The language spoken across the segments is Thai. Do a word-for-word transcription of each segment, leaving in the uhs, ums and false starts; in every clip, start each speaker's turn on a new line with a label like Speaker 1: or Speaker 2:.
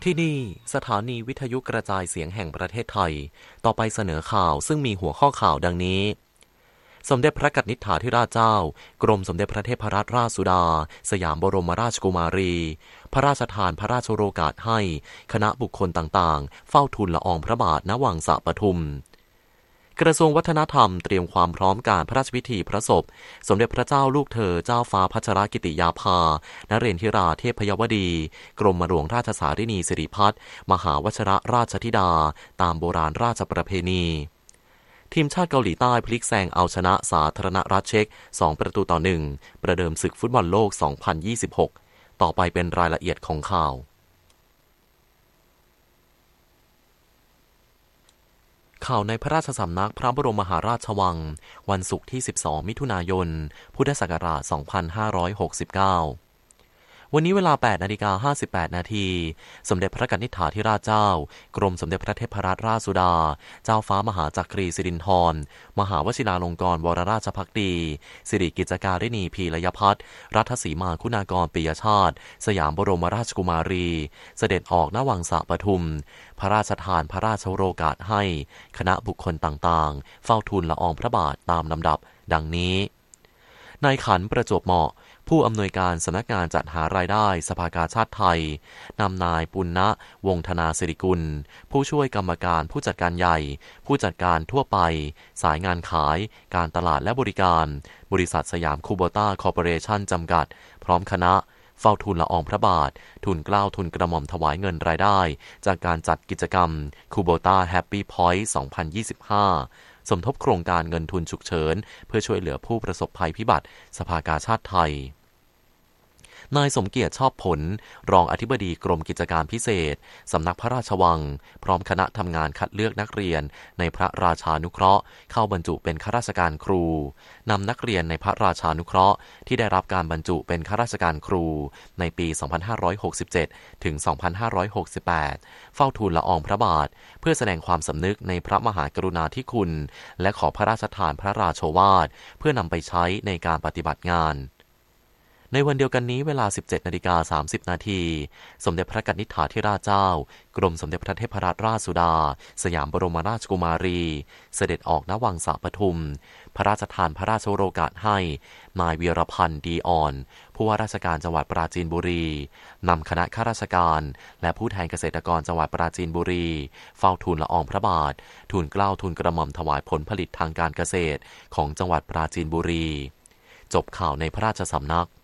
Speaker 1: ที่นี่สถานีวิทยุกระจายเสียงแห่งประเทศไทยต่อไปเสนอข่าวซึ่งมีหัวข้อข่าวดังนี้สมเด็จพระกนิษฐาธิราชเจ้ากรมสมเด็จพระเทพรัตนราชสุดาสยามบรมราชกุมารีพระราชทานพระราชโองการให้คณะบุคคลต่างๆเฝ้าทูลละอองพระบาทณวังสะปทุมกระทรวงวัฒนธรรมเตรียมความพร้อมการพระราชพิธีพระศพสมเด็จพระเจ้าลูกเธอเจ้าฟ้าพัชรกิติยาภานเรนทิราเทพยวดีกรมหลวงราชสารินีสิริพัฒน์มหาวชรราชธิดาตามโบราณราชประเพณีทีมชาติเกาหลีใต้พลิกแซงเอาชนะสาธารณรัฐเช็กสองประตูต่อหนึ่งประเดิมศึกฟุตบอลโลกสองพันยี่สิบหกต่อไปเป็นรายละเอียดของข่าวข่าวในพระราชสำนักพระบรมมหาราชวังวันศุกร์ที่สิบสองมิถุนายนพุทธศักราชสองพันห้าร้อยหกสิบเก้าวันนี้เวลา แปดนาฬิกาห้าสิบแปดนาทีสมเด็จพระกนิษฐาธิราชเจ้ากรมสมเด็จพระเทพรัตนราชสุดาเจ้าฟ้ามหาจักรีสิรินธรมหาวชิราลงกรณ์วรราชภักดีสิริกิจการิณีพีรยพัฒน์รัฐสีมาคุณากรปิยชาติสยามบรมราชกุมารีเสด็จออกณวังสะปทุมพระราชทานพระราชโองการให้คณะบุคคลต่างๆเฝ้าทูลละอองพระบาทตามลำดับดังนี้นายขันประจวบเหมาะผู้อำนวยการสำนักงานจัดหารายได้สภากาชาติไทยนำนายปุณณวงธนาสิริกุลผู้ช่วยกรรมการผู้จัดการใหญ่ผู้จัดการทั่วไปสายงานขายการตลาดและบริการบริษัทสยามคูโบต้าคอร์ปอเรชั่นจำกัดพร้อมคณะเฝ้าทูลละอองพระบาททูลเกล้าทูลกระหม่อมถวายเงินรายได้จากการจัดกิจกรรมคูโบต้าแฮปปี้พอยต์สองพันยี่สิบห้าสมทบโครงการเงินทุนฉุกเฉินเพื่อช่วยเหลือผู้ประสบภัยพิบัติสภากาชาติไทยนายสมเกียรติชอบผลรองอธิบดีกรมกิจการพิเศษสำนักพระราชวังพร้อมคณะทำงานคัดเลือกนักเรียนในพระราชานุเคราะห์เข้าบรรจุเป็นข้าราชการครูนำนักเรียนในพระราชานุเคราะห์ที่ได้รับการบรรจุเป็นข้าราชการครูในปีสองพันห้าร้อยหกสิบเจ็ดถึงสองพันห้าร้อยหกสิบแปดเฝ้าทูลละอองพระบาทเพื่อแสดงความสำนึกในพระมหากรุณาธิคุณและขอพระราชทานพระราโชวาทเพื่อนำไปใช้ในการปฏิบัติงานในวันเดียวกันนี้เวลา สิบเจ็ดนาฬิกาสามสิบนาทีสมเด็จพระกนิษฐาธิราชเจ้ากรมสมเด็จพระเทพรัตนราชสุดาสยามบรมราชกุมารีเสด็จออกณวังสะปทุมพระราชทานพระราชโองการให้นายวีรพันธ์ดีอ่อนผู้ว่าราชการจังหวัดปราจีนบุรีนำคณะข้าราชการและผู้แทนเกษตรกรจังหวัดปราจีนบุรีเฝ้าทูลละอองพระบาททูลเกล้าทูลกระหม่อมถวายผลผลิตทางการเกษตรของจังหวัดปราจีนบุรีจบข่าวในพระราชสำนัก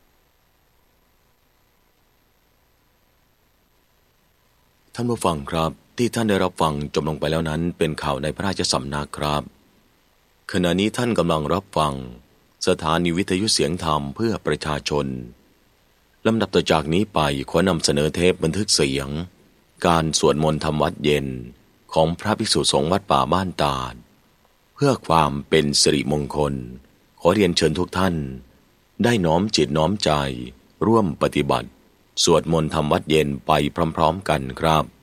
Speaker 2: ท่านผู้ฟังครับที่ท่านได้รับฟังจบลงไปแล้วนั้นเป็นข่าวในพระราชสำนักครับขณะนี้ท่านกำลังรับฟังสถานีวิทยุเสียงธรรมเพื่อประชาชนลำดับต่อจากนี้ไปขอนำเสนอเทปบันทึกเสียงการสวดมนต์ทำวัดเย็นของพระภิกษุสงฆ์วัดป่าบ้านตาดเพื่อความเป็นสิริมงคลขอเรียนเชิญทุกท่านได้น้อมจิตน้อมใจร่วมปฏิบัติสวดมนต์ทำวัดเย็นไปพร้อมๆกันครับ